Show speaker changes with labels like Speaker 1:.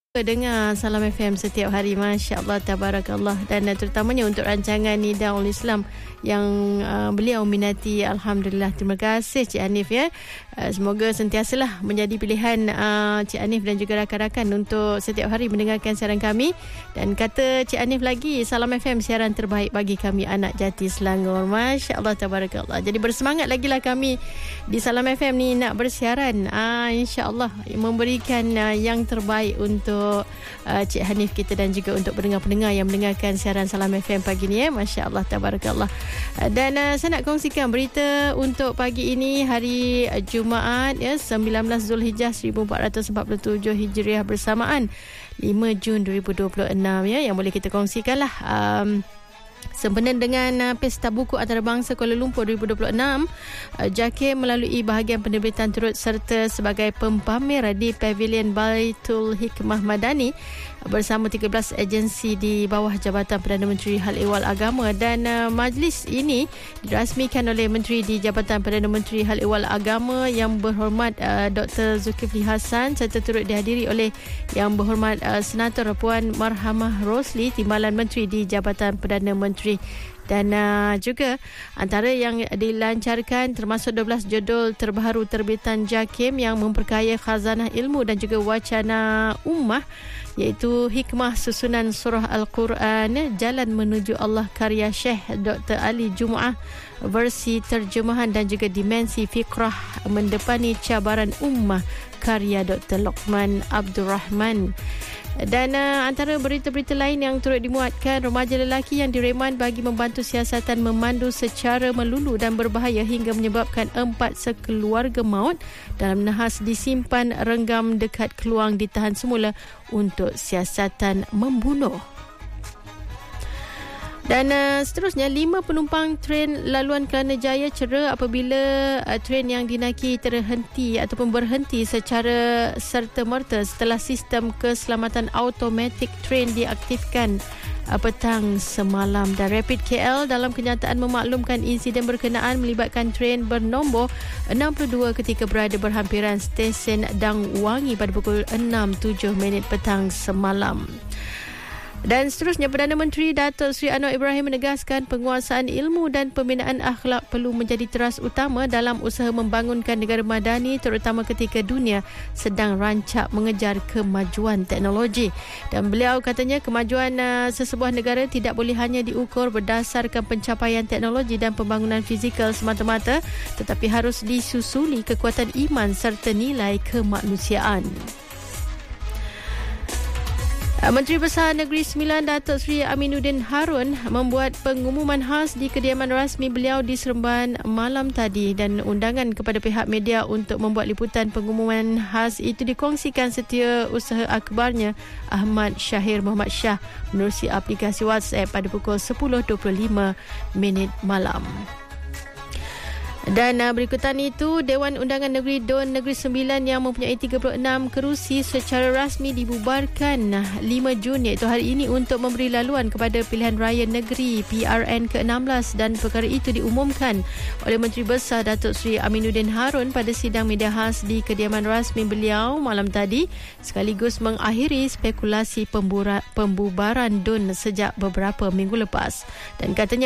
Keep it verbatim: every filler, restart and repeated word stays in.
Speaker 1: Dengar Salam F M setiap hari, Masya Allah, Tabarakallah. Dan uh, terutamanya untuk rancangan Nidaul Islam yang uh, beliau minati. Alhamdulillah, terima kasih Cik Hanif ya. uh, Semoga sentiasalah menjadi pilihan uh, Cik Hanif dan juga rakan-rakan untuk setiap hari mendengarkan siaran kami. Dan kata Cik Hanif lagi, Salam F M siaran terbaik bagi kami anak jati Selangor. Masya Allah, Tabarakallah. Jadi bersemangat lagi lah kami di Salam F M ni nak bersiaran, uh, InsyaAllah memberikan uh, yang terbaik untuk Uh, Cik Hanif kita dan juga untuk pendengar-pendengar yang mendengarkan siaran Salam F M pagi ni ya. Masya Allah, Tabarakallah. uh, Dan uh, saya nak kongsikan berita untuk pagi ini, hari uh, Jumaat ya, sembilan belas Zulhijjah seribu empat ratus empat puluh tujuh Hijriah bersamaan lima Jun dua ribu dua puluh enam ya, yang boleh kita kongsikan lah. um, Sempena dengan uh, Pesta Buku Antarabangsa Kuala Lumpur dua ribu dua puluh enam, uh, JAKIM melalui bahagian penerbitan turut serta sebagai pempamer di Pavilion Baitul Hikmah Madani bersama tiga belas agensi di bawah Jabatan Perdana Menteri Hal Ehwal Agama. Dan uh, majlis ini dirasmikan oleh Menteri di Jabatan Perdana Menteri Hal Ehwal Agama Yang Berhormat uh, Doktor Zulkifli Hasan, serta turut dihadiri oleh Yang Berhormat uh, Senator Puan Marhamah Rosli, Timbalan Menteri di Jabatan Perdana Menteri. Dan uh, juga antara yang dilancarkan termasuk dua belas judul terbaru terbitan JAKIM yang memperkaya khazanah ilmu dan juga wacana ummah, iaitu Hikmah Susunan Surah Al-Quran, Jalan Menuju Allah karya Syekh Doktor Ali Jumaah versi terjemahan, dan juga Dimensi Fikrah Mendepani Cabaran Ummah karya Doktor Lokman Abdul Rahman. Dan uh, antara berita-berita lain yang turut dimuatkan, remaja lelaki yang direman bagi membantu siasatan memandu secara melulu dan berbahaya hingga menyebabkan empat sekeluarga maut dalam nahas disimpan renggam dekat Keluang ditahan semula untuk siasatan membunuh. Dan uh, seterusnya, lima penumpang tren laluan Kelana Jaya cedera apabila uh, tren yang dinaiki terhenti ataupun berhenti secara serta-merta setelah sistem keselamatan automatik tren diaktifkan uh, petang semalam. Dan Rapid K L dalam kenyataan memaklumkan insiden berkenaan melibatkan tren bernombor enam puluh dua ketika berada berhampiran stesen Dang Wangi pada pukul enam tujuh minit petang semalam. Dan seterusnya, Perdana Menteri Datuk Seri Anwar Ibrahim menegaskan penguasaan ilmu dan pembinaan akhlak perlu menjadi teras utama dalam usaha membangunkan negara madani, terutama ketika dunia sedang rancak mengejar kemajuan teknologi. Dan beliau katanya kemajuan uh, sesebuah negara tidak boleh hanya diukur berdasarkan pencapaian teknologi dan pembangunan fizikal semata-mata, tetapi harus disusuli kekuatan iman serta nilai kemanusiaan. Menteri Besar Negeri Sembilan Datuk Seri Aminuddin Harun membuat pengumuman khas di kediaman rasmi beliau di Seremban malam tadi, dan undangan kepada pihak media untuk membuat liputan pengumuman khas itu dikongsikan setiausaha akhbarnya Ahmad Syahir Muhammad Shah menerusi aplikasi WhatsApp pada pukul sepuluh dua puluh lima minit malam. Dan uh, berikutan itu, Dewan Undangan Negeri D U N Negeri Sembilan yang mempunyai tiga puluh enam kerusi secara rasmi dibubarkan lima Jun, iaitu hari ini, untuk memberi laluan kepada pilihan raya negeri P R N ke enam belas. Dan perkara itu diumumkan oleh Menteri Besar Datuk Seri Aminuddin Harun pada sidang media khas di kediaman rasmi beliau malam tadi, sekaligus mengakhiri spekulasi pembura, pembubaran D U N sejak beberapa minggu lepas. Dan katanya